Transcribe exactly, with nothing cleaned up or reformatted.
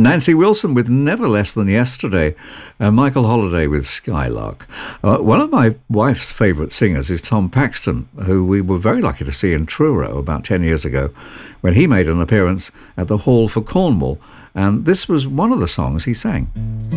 Nancy Wilson with Never Less Than Yesterday, and Michael Holliday with Skylark. Uh, one of my wife's favourite singers is Tom Paxton, who we were very lucky to see in Truro about ten years ago when he made an appearance at the Hall for Cornwall, and this was one of the songs he sang.